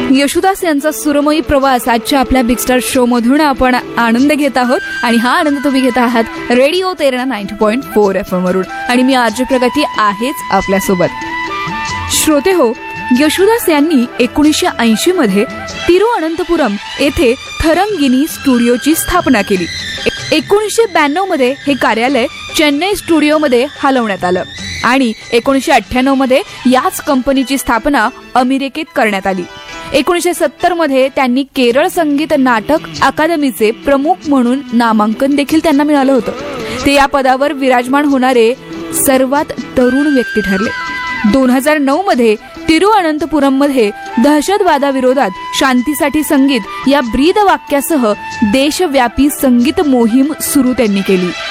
यशोदास यांचा सुरमयी प्रवास आजच्या आपल्या बिग स्टार शो मधून आपण आनंद घेत आहोत आणि हा आनंद तुम्ही घेत आहात रेडिओ तेरणा 90.4 FM वरून आणि मी आरजे प्रगती आहेच आपल्यासोबत. श्रोते हो, यशोदास यांनी 1980 मध्ये तिरुअनंतपुरम येथे थरंगिनी स्टुडिओची स्थापना केली. 1992 मध्ये हे कार्यालय चेन्नई स्टुडिओमध्ये हलवण्यात आलं आणि 1998 मध्ये याच कंपनीची स्थापना अमेरिकेत करण्यात आली. 1970 मध्ये त्यांनी केरळ संगीत नाटक अकादमीचे प्रमुख म्हणून नामांकन देखील त्यांना मिळालं होतं. ते या पदावर विराजमान होणारे सर्वात तरुण व्यक्ती ठरले. 2009 मध्ये तिरुअनंतपुरम मध्ये दहशतवादाविरोधात शांतीसाठी संगीत या ब्रीद वाक्यासह देशव्यापी संगीत मोहीम सुरू त्यांनी केली.